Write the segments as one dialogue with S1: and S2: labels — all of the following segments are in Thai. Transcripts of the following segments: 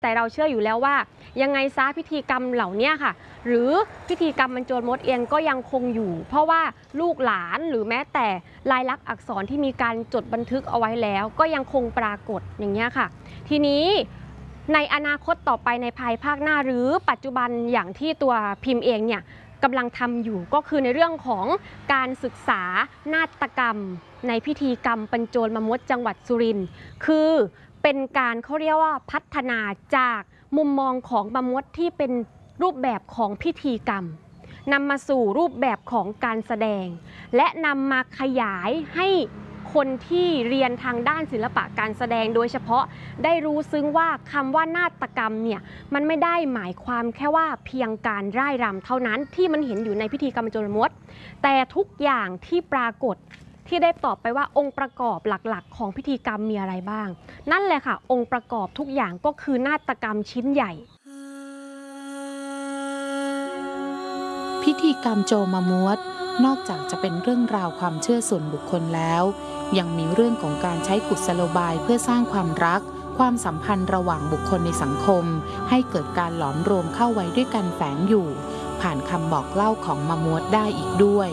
S1: แต่เราเชื่ออยู่แล้วว่ายังไงซะพิธีกรรมเหล่านี้ค่ะหรือพิธีกรรมบรรจงมดเองก็ยังคงอยู่เพราะว่าลูกหลานหรือแม้แต่ลายลักษณ์อักษรที่มีการจดบันทึกเอาไว้แล้วก็ยังคงปรากฏอย่างนี้ค่ะทีนี้ในอนาคตต่อไปในภายภาคหน้าหรือปัจจุบันอย่างที่ตัวพิมพ์เองเนี่ยกำลังทำอยู่ก็คือในเรื่องของการศึกษานาฏกรรมในพิธีกรรมบรรจงมดจังหวัดสุรินทร์คือเป็นการเขาเรียกว่าพัฒนาจากมุมมองของมมดที่เป็นรูปแบบของพิธีกรรมนำมาสู่รูปแบบของการแสดงและนำมาขยายให้คนที่เรียนทางด้านศิลปะการแสดงโดยเฉพาะได้รู้ซึ้งว่าคำว่านาฏกรรมเนี่ยมันไม่ได้หมายความแค่ว่าเพียงการร่ายรำเท่านั้นที่มันเห็นอยู่ในพิธีกรรมบรรจงมดแต่ทุกอย่างที่ปรากฏที่ได้ตอบไปว่าองค์ประกอบหลักๆของพิธีกรรมมีอะไรบ้างนั่นแหละค่ะองค์ประกอบทุกอย่างก็คือนาฏกรรมชิ้นใหญ่
S2: พิธีกรรมโจมมวดนอกจากจะเป็นเรื่องราวความเชื่อส่วนบุคคลแล้วยังมีเรื่องของการใช้กุศโลบายเพื่อสร้างความรักความสัมพันธ์ระหว่างบุคคลในสังคมให้เกิดการหลอมรวมเข้าไว้ด้วยกันแฝงอยู่ผ่านคำบอกเล่าของมมวดได้อีกด้วย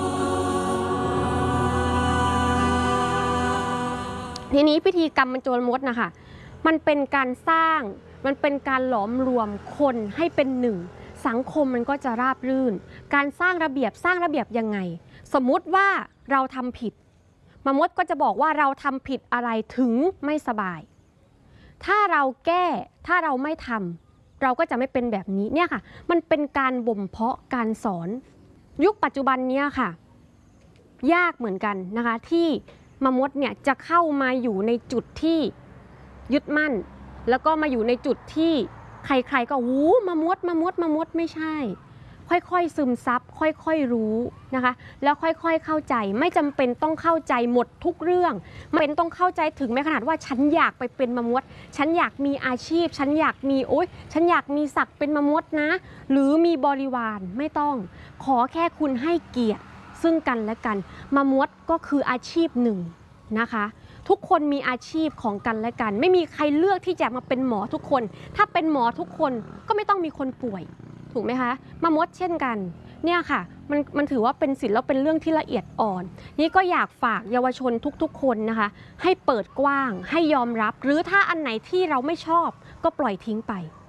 S1: ทีนี้พิธีกรรมบรรจงมดนะคะมันเป็นการสร้างมันเป็นการหลอมรวมคนให้เป็นหนึ่งสังคมมันก็จะราบรื่นการสร้างระเบียบยังไงสมมุติว่าเราทำผิดมมดก็จะบอกว่าเราทำผิดอะไรถึงไม่สบายถ้าเราแก้ถ้าเราไม่ทำเราก็จะไม่เป็นแบบนี้เนี่ยค่ะมันเป็นการบ่มเพาะการสอนยุคปัจจุบันนี้ค่ะยากเหมือนกันนะคะที่มมดเนี่ยจะเข้ามาอยู่ในจุดที่ยึดมั่นแล้วก็มาอยู่ในจุดที่ใครๆก็วู้มมดไม่ใช่ค่อยๆซึมซับค่อยๆรู้นะคะแล้วค่อยๆเข้าใจไม่จำเป็นต้องเข้าใจหมดทุกเรื่องไม่เป็นต้องเข้าใจถึงแม้ขนาดว่าฉันอยากไปเป็นมมดฉันอยากมีอาชีพฉันอยากมีฉันอยากมีศักดิ์เป็นมมดนะหรือมีบริวารไม่ต้องขอแค่คุณให้เกียรติซึ่งกันและกันมมดก็คืออาชีพหนึ่งนะคะทุกคนมีอาชีพของกันและกันไม่มีใครเลือกที่จะมาเป็นหมอทุกคนถ้าเป็นหมอทุกคนก็ไม่ต้องมีคนป่วยถูกไหมคะมมดเช่นกันเนี่ยค่ะมันถือว่าเป็นศิลป์แล้วเป็นเรื่องที่ละเอียดอ่อนนี่ก็อยากฝากเยาวชนทุกๆคนนะคะให้เปิดกว้างให้ยอมรับหรือถ้าอันไหนที่เราไม่ชอบก็ปล่อยทิ้งไป